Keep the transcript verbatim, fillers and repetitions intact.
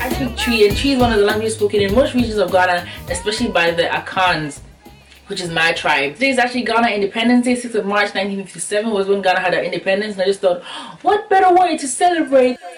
I speak Twi, and Twi is one of the languages spoken in most regions of Ghana, especially by the Akans, which is my tribe. Today is actually Ghana Independence Day. sixth of March nineteen fifty-seven was when Ghana had our independence, and I just thought, what better way to celebrate